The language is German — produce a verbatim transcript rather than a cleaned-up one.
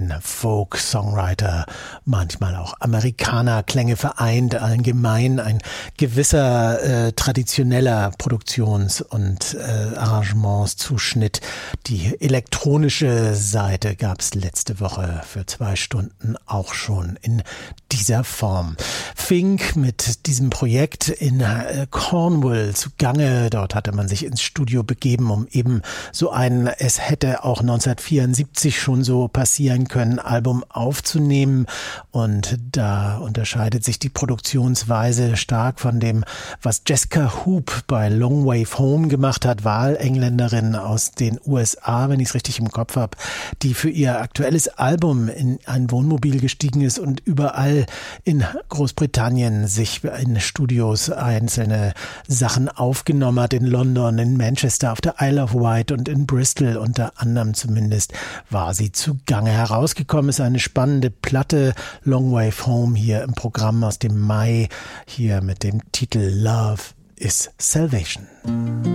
ein Folk-Songwriter, manchmal auch Amerikaner-Klänge vereint, allgemein ein gewisser äh, traditioneller Produktions- und äh, Arrangementszuschnitt. Die elektronische Seite gab es letzte Woche für zwei Stunden auch schon in dieser Form. Fink mit diesem Projekt in äh, Cornwall zugange. Dort hatte man sich ins Studio begeben, um eben so ein, es hätte auch neunzehnhundertvierundsiebzig schon so passieren können, Album aufzunehmen. Und da unterscheidet sich die Produktionsweise stark von dem, was Jessica Hoop bei Long Wave Home gemacht hat, Wahlengländerin aus den U S A, wenn ich es richtig im Kopf habe, die für ihr aktuelles Album in ein Wohnmobil gestiegen ist und überall in Großbritannien sich in Studios einzelne Sachen aufgenommen hat, in London, in Manchester, auf der Isle of Wight und in Bristol unter anderem zumindest war sie zugange. Herausgekommen ist eine spannende Platte, Long Wave Home, hier im Programm aus dem Mai, hier mit dem Titel Love is Salvation.